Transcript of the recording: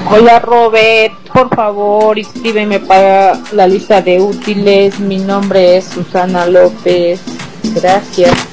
Hola Robert, por favor, inscríbeme para la lista de útiles. Mi nombre es Susana López. Gracias.